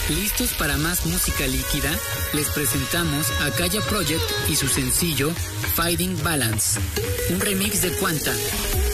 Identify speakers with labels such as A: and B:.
A: ¿Listos para más música líquida? Les presentamos a Kaya Project y su sencillo Finding Balance, un remix de Quanta.